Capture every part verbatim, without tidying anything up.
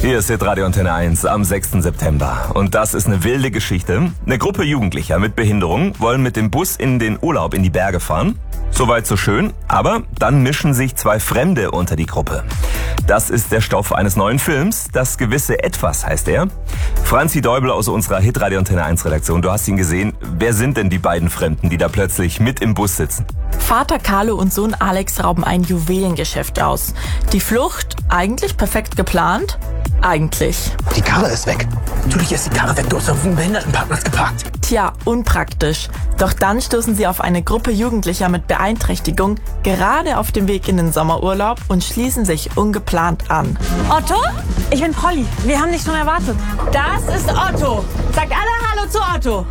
Hier ist Hitradio Antenne eins am sechsten September. Und das ist eine wilde Geschichte. Eine Gruppe Jugendlicher mit Behinderung wollen mit dem Bus in den Urlaub in die Berge fahren. Soweit so schön, aber dann mischen sich zwei Fremde unter die Gruppe. Das ist der Stoff eines neuen Films. Das gewisse Etwas heißt er. Franzi Däubel aus unserer Hitradio Antenne eins Redaktion, du hast ihn gesehen. Wer sind denn die beiden Fremden, die da plötzlich mit im Bus sitzen? Vater Carlo und Sohn Alex rauben ein Juwelengeschäft aus. Die Flucht eigentlich perfekt geplant? Eigentlich. Die Karre ist weg. Natürlich ist die Karre weg. Du hast auf dem Behindertenparkplatz geparkt. Tja, unpraktisch. Doch dann stoßen sie auf eine Gruppe Jugendlicher mit Beeinträchtigung, gerade auf dem Weg in den Sommerurlaub und schließen sich ungeplant an. Otto? Ich bin Polly. Wir haben dich schon erwartet. Das ist Otto. Sagt alle Hallo zu Otto.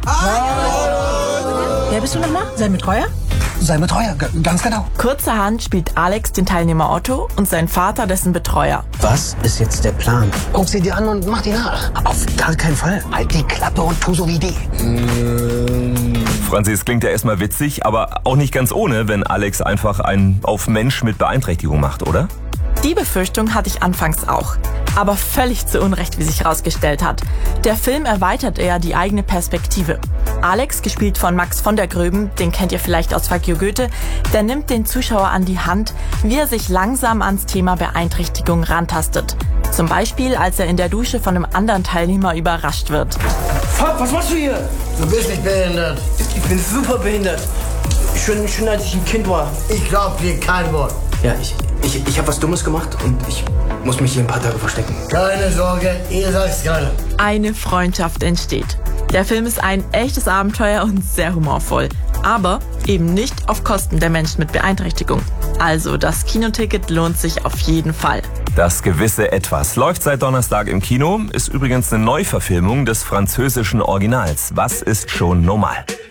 Hallo. Wer bist du nochmal? Sein Betreuer? Sein Betreuer, g- ganz genau. Kurzerhand spielt Alex den Teilnehmer Otto und sein Vater dessen Betreuer. Was ist jetzt der Plan? Guck sie dir an und mach die nach. Auf gar keinen Fall. Halt die Klappe und tu so wie die. Franzi, es klingt ja erstmal witzig, aber auch nicht ganz ohne, wenn Alex einfach einen auf Mensch mit Beeinträchtigung macht, oder? Die Befürchtung hatte ich anfangs auch. Aber völlig zu Unrecht, wie sich herausgestellt hat. Der Film erweitert eher die eigene Perspektive. Alex, gespielt von Max von der Gröben, den kennt ihr vielleicht aus Fuck You Goethe, der nimmt den Zuschauer an die Hand, wie er sich langsam ans Thema Beeinträchtigung rantastet. Zum Beispiel, als er in der Dusche von einem anderen Teilnehmer überrascht wird. Fuck, was machst du hier? Du bist nicht behindert. Ich bin super behindert. Schon, schon als ich ein Kind war. Ich glaub dir kein Wort. Ja, ich, ich, ich habe was Dummes gemacht und ich muss mich hier ein paar Tage verstecken. Keine Sorge, ihr sagt's keiner. Eine Freundschaft entsteht. Der Film ist ein echtes Abenteuer und sehr humorvoll. Aber eben nicht auf Kosten der Menschen mit Beeinträchtigung. Also das Kinoticket lohnt sich auf jeden Fall. Das gewisse Etwas läuft seit Donnerstag im Kino, ist übrigens eine Neuverfilmung des französischen Originals. Was ist schon normal?